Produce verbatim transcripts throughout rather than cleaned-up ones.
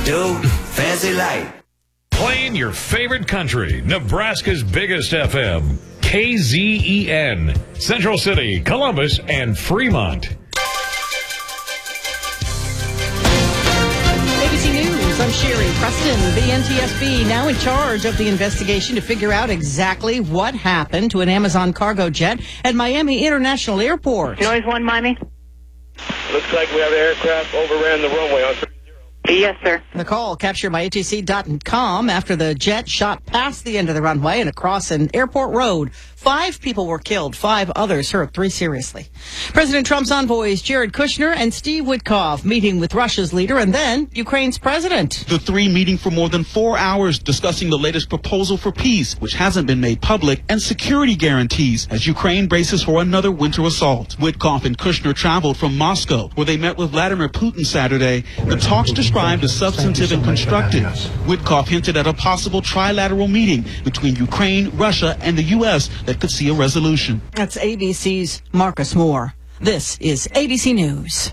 Dude, fancy light. Playing your favorite country, Nebraska's biggest F M, K Z E N, Central City, Columbus, and Fremont. A B C News, I'm Sherry Preston. The N T S B now in charge of the investigation to figure out exactly what happened to an Amazon cargo jet at Miami International Airport. Noise one, Miami. Looks like we have an aircraft overran the runway on three zero. Yes, sir. The call captured by A T C dot com after the jet shot past the end of the runway and across an airport road. Five people were killed. Five others hurt, three seriously. President Trump's envoys, Jared Kushner and Steve Witkoff, meeting with Russia's leader and then Ukraine's president. The three meeting for more than four hours discussing the latest proposal for peace, which hasn't been made public, and security guarantees as Ukraine braces for another winter assault. Witkoff and Kushner traveled from Moscow, where they met with Vladimir Putin Saturday. The talks described as substantive and constructive. Witkoff hinted at a possible trilateral meeting between Ukraine, Russia, and the U S that could see a resolution. That's A B C's Marcus Moore. This is A B C News.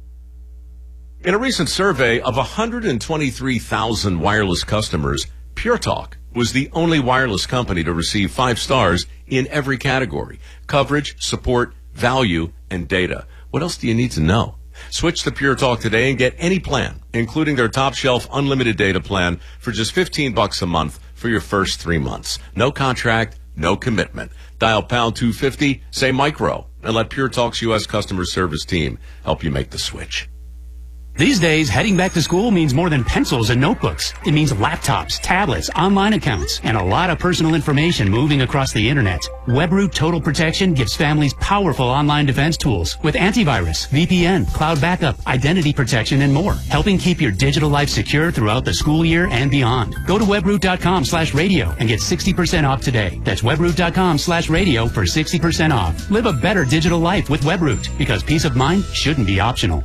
In a recent survey of one hundred twenty-three thousand wireless customers, Pure Talk was the only wireless company to receive five stars in every category: coverage, support, value, and data. What else do you need to know? Switch to Pure Talk today and get any plan, including their top shelf unlimited data plan for just fifteen bucks a month for your first three months. No contract, no commitment. Dial pound two fifty, say micro, and let Pure Talk's U S customer service team help you make the switch. These days, heading back to school means more than pencils and notebooks. It means laptops, tablets, online accounts, and a lot of personal information moving across the internet. WebRoot Total Protection gives families powerful online defense tools with antivirus, V P N, cloud backup, identity protection, and more, helping keep your digital life secure throughout the school year and beyond. Go to webroot.com slash radio and get sixty percent off today. That's webroot.com slash radio for sixty percent off. Live a better digital life with WebRoot, because peace of mind shouldn't be optional.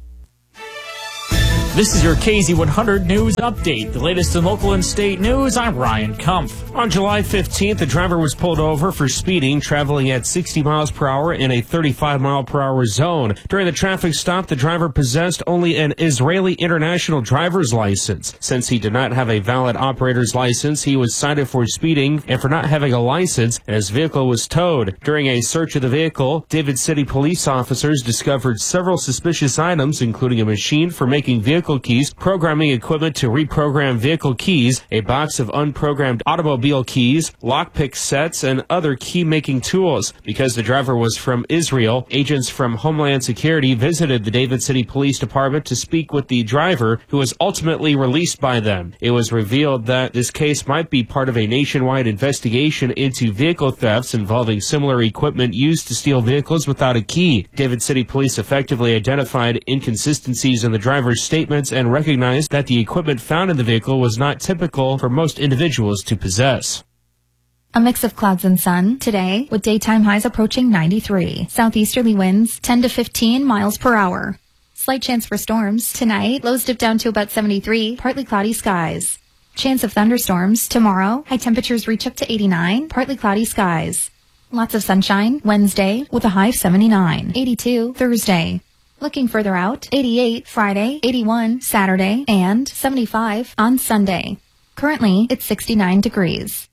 This is your K Z one hundred News Update. The latest in local and state news, I'm Ryan Kumpf. On July fifteenth, a driver was pulled over for speeding, traveling at sixty miles per hour in a thirty-five mile per hour zone. During the traffic stop, the driver possessed only an Israeli international driver's license. Since he did not have a valid operator's license, he was cited for speeding and for not having a license, and his vehicle was towed. During a search of the vehicle, David City police officers discovered several suspicious items, including a machine for making vehicle keys, programming equipment to reprogram vehicle keys, a box of unprogrammed automobile keys, lockpick sets, and other key-making tools. Because the driver was from Israel, agents from Homeland Security visited the David City Police Department to speak with the driver, who was ultimately released by them. It was revealed that this case might be part of a nationwide investigation into vehicle thefts involving similar equipment used to steal vehicles without a key. David City Police effectively identified inconsistencies in the driver's statement and recognized that the equipment found in the vehicle was not typical for most individuals to possess. A mix of clouds and sun today, with daytime highs approaching ninety-three. Southeasterly winds ten to fifteen miles per hour. Slight chance for storms tonight. Lows dip down to about seventy-three. Partly cloudy skies. Chance of thunderstorms tomorrow. High temperatures reach up to eighty-nine. Partly cloudy skies. Lots of sunshine Wednesday with a high of seventy-nine. eighty-two Thursday. Looking further out, eighty-eight Friday, eighty-one Saturday, and seventy-five on Sunday. Currently, it's sixty-nine degrees.